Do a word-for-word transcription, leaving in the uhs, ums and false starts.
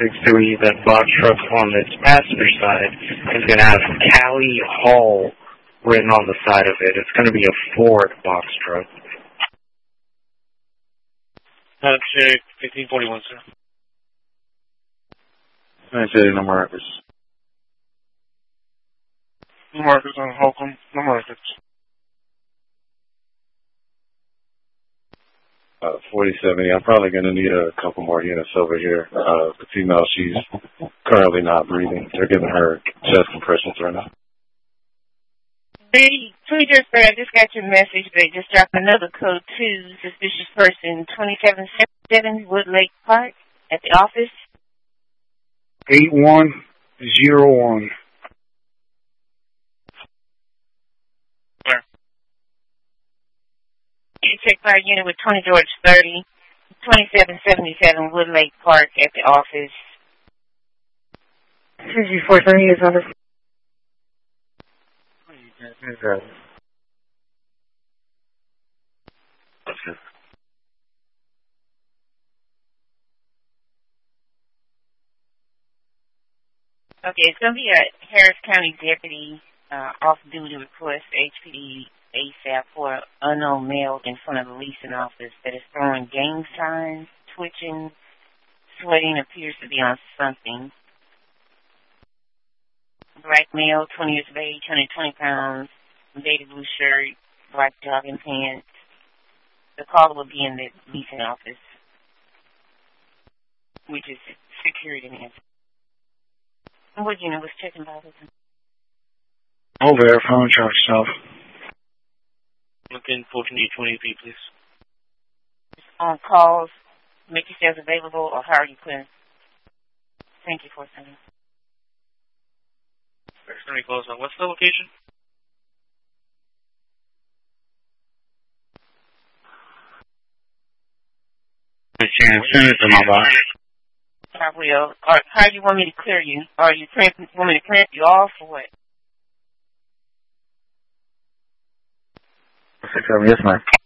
six two E, that box truck on its passenger side is going to have Cali Hall written on the side of it. It's going to be a Ford box truck. Uh, check fifteen forty-one, sir. I say no markers. No markers on Holcomb. No markers. Uh, forty seventy. I'm probably going to need a couple more units over here. Uh, the female, she's currently not breathing. They're giving her chest compressions right now. Hey, Tweeter, sir, I just got your message. They just dropped another code two, suspicious person, twenty-seven seventy-seven Wood Lake Park at the office. eight one zero one. Where? You check fire unit with twenty George thirty, twenty-seven seventy-seven Wood Lake Park at the office. two G four thirty is on the... Okay. Okay, it's going to be a Harris County deputy uh, off-duty request H P D ASAP for an unknown male in front of the leasing office that is throwing gang signs, twitching, sweating, appears to be on something. Black male, twenty years of age, one hundred twenty pounds, baby blue shirt, black jogging pants. The caller will be in the leasing office, which is security and what unit was checking by this? Over there, phone charge stuff. Look in fourteen D twenty P, please. On calls, make yourselves available, or how are you putting? Thank you for sending. Extremely close on. What's the location? Send it to my box. I will. Or how do you want me to clear you? Or you print, want me to print you off or what? six seven, yes, ma'am.